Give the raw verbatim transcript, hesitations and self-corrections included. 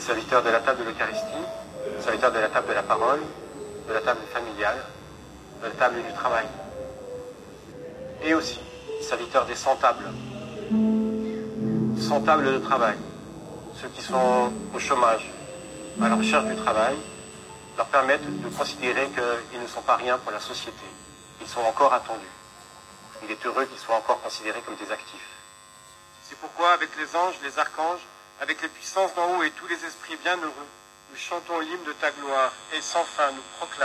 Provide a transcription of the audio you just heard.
serviteurs de la table de l'Eucharistie, serviteurs de la table de la parole, de la table familiale, de la table du travail. Et aussi serviteurs des cent tables, cent tables de travail, ceux qui sont au chômage, à la recherche du travail, leur permettent de considérer qu'ils ne sont pas rien pour la société. Ils sont encore attendus. Il est heureux qu'ils soient encore considérés comme des actifs. C'est pourquoi, avec les anges, les archanges, avec les puissances d'en haut et tous les esprits bienheureux, nous chantons l'hymne de ta gloire et sans fin nous proclamons.